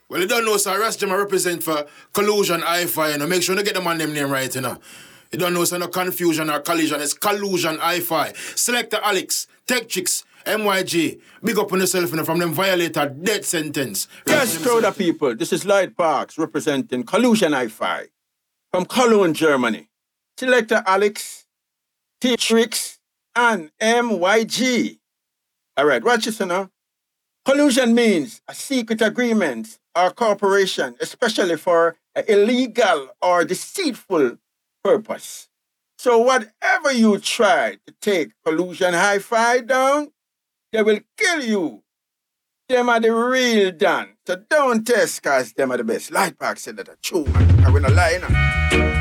Well, you don't know, sir. Rasjama represent for collusion, hi-fi, you know. Make sure you get the man them name right, you know. You don't know, so no confusion or collision. It's collusion, hi-fi. Selector Alex, Tech Chicks, MYG. Big up on yourself, you know, from them violator death sentence. Yes, crowd of people. This is Lloyd Parks representing Collusion Hi-Fi from Cologne, Germany. Selector Alex, T-Trix, and MYG. All right, watch this now. Collusion means a secret agreement or cooperation, especially for an illegal or deceitful purpose. So whatever you try to take Collusion Hi-Fi down, they will kill you. Them are the real done. So don't test, cause them are the best. Light Park said that a true man. I will not lie now.